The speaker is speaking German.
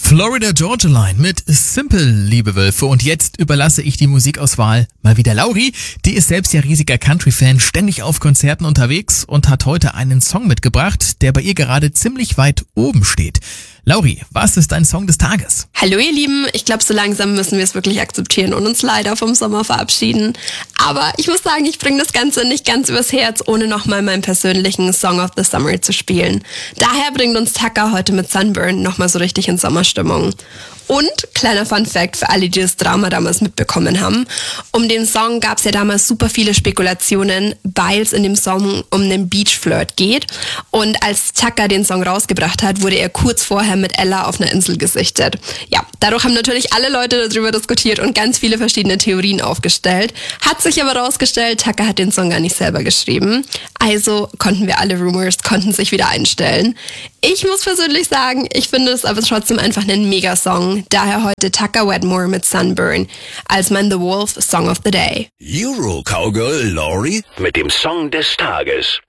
Florida Georgia Line mit Simple, liebe Wölfe. Und jetzt überlasse ich die Musikauswahl mal wieder Lauri. Die ist selbst ja riesiger Country-Fan, ständig auf Konzerten unterwegs und hat heute einen Song mitgebracht, der bei ihr gerade ziemlich weit oben steht. Lauri, was ist dein Song des Tages? Hallo ihr Lieben, ich glaube, so langsam müssen wir es wirklich akzeptieren und uns leider vom Sommer verabschieden. Aber ich muss sagen, ich bringe das Ganze nicht ganz übers Herz, ohne nochmal meinen persönlichen Song of the Summer zu spielen. Daher bringt uns Tucker heute mit Sunburn nochmal so richtig in Sommerstimmung. Und, kleiner Fun-Fact für alle, die das Drama damals mitbekommen haben, um den Song gab es ja damals super viele Spekulationen, weil es in dem Song um einen Beach-Flirt geht. Und als Tucker den Song rausgebracht hat, wurde er kurz vorher mit Ella auf einer Insel gesichtet. Ja, dadurch haben natürlich alle Leute darüber diskutiert und ganz viele verschiedene Theorien aufgestellt. Hat sich aber rausgestellt, Tucker hat den Song gar nicht selber geschrieben. Also konnten Rumors sich wieder einstellen. Ich muss persönlich sagen, ich finde es aber trotzdem einfach einen Mega-Song. Daher heute Tucker Wedmore mit Sunburn als mein The Wolf Song of the Day. Euro Cowgirl Lauri mit dem Song des Tages.